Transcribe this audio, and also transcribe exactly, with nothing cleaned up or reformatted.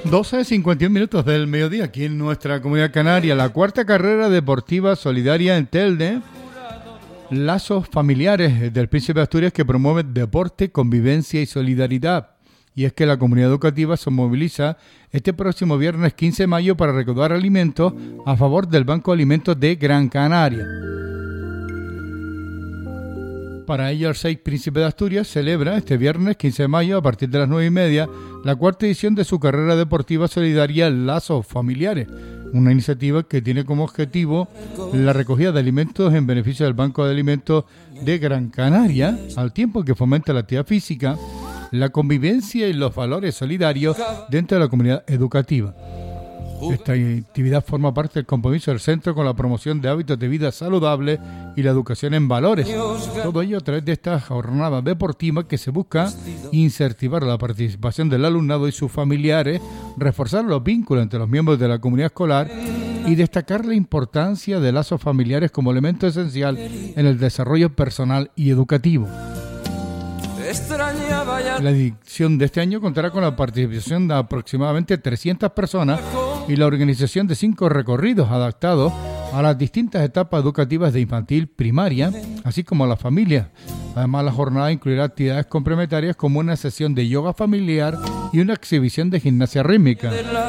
doce cincuenta y un minutos del mediodía aquí en nuestra comunidad canaria. La cuarta carrera deportiva solidaria en Telde. Lazos familiares del Príncipe de Asturias, que promueve deporte, convivencia y solidaridad. Y es que la comunidad educativa se moviliza este próximo viernes quince de mayo para recaudar alimentos a favor del Banco de Alimentos de Gran Canaria. Para ello, el seis Príncipe de Asturias celebra este viernes quince de mayo a partir de las nueve y media la cuarta edición de su carrera deportiva solidaria Lazos Familiares, una iniciativa que tiene como objetivo la recogida de alimentos en beneficio del Banco de Alimentos de Gran Canaria, al tiempo que fomenta la actividad física, la convivencia y los valores solidarios dentro de la comunidad educativa. Esta actividad forma parte del compromiso del centro con la promoción de hábitos de vida saludables y la educación en valores. Todo ello a través de esta jornada deportiva que se busca incentivar la participación del alumnado y sus familiares, reforzar los vínculos entre los miembros de la comunidad escolar y destacar la importancia de lazos familiares como elemento esencial en el desarrollo personal y educativo. La edición de este año contará con la participación de aproximadamente trescientas personas y la organización de cinco recorridos adaptados a las distintas etapas educativas de infantil, primaria, así como a las familias. Además, la jornada incluirá actividades complementarias como una sesión de yoga familiar y una exhibición de gimnasia rítmica.